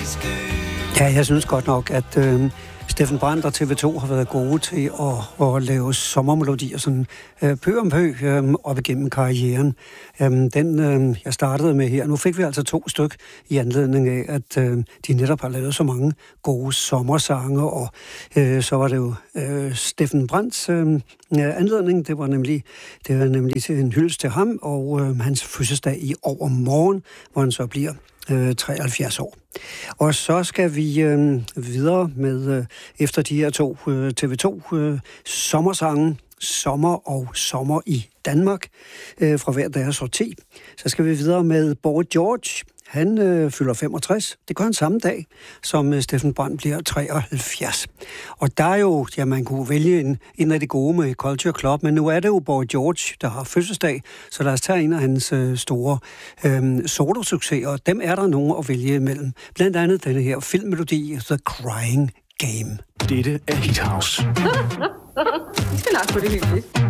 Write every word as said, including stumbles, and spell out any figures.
Ja, jeg synes godt nok, at øh, Steffen Brandt og T V to har været gode til at, at lave sommermelodier sådan øh, pø om pø øh, op igennem karrieren. Øh, den, øh, jeg startede med her, nu fik vi altså to styk i anledning af, at øh, de netop har lavet så mange gode sommersange, og øh, så var det jo øh, Steffen Brandts øh, anledning. Det var nemlig, det var nemlig til en hyldest til ham, og øh, hans fødselsdag i overmorgen, hvor han så bliver øh, treoghalvfjerds år. Og så skal vi øh, videre med, øh, efter de her to øh, T V to øh, sommersange, Sommer og Sommer i Danmark, øh, fra hver deres sorti. Så skal vi videre med Boy George. Han øh, fylder femogtres. Det gør han samme dag, som øh, Steffen Brandt bliver treoghalvfjerds. Og der er jo, ja, man kunne vælge en, en af de gode med Culture Club, men nu er det jo Boy George, der har fødselsdag, så lad os tage en af hans øh, store øh, solosucceser, og dem er der nogen at vælge imellem. Blandt andet denne her filmmelodi, The Crying Game. Dette er Hit House. Det er nok på det hyggeligt.